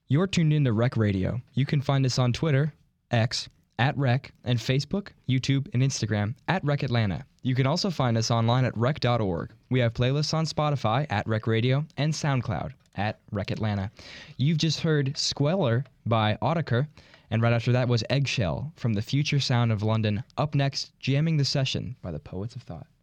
You're tuned in to Rec Radio. You can find us on Twitter, X, at Rec, and Facebook, YouTube, and Instagram at Rec Atlanta. You can also find us online at rec.org. We have playlists on Spotify at Rec Radio and SoundCloud at Rec Atlanta. You've just heard Squeller by Autechre, and right after that was Eggshell from the Future Sound of London. Up next, Jamming the Session by the Poets of Thought.